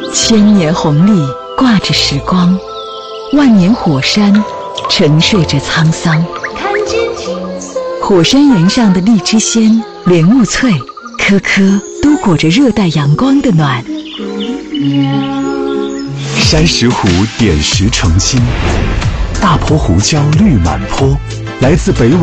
千年红历挂着时光，万年火山沉睡着沧桑。 看见金色火山岩上的荔枝鲜、莲雾脆，颗颗都裹着热带阳光的暖。 山石湖点石成金，大坡胡椒绿满坡，来自北纬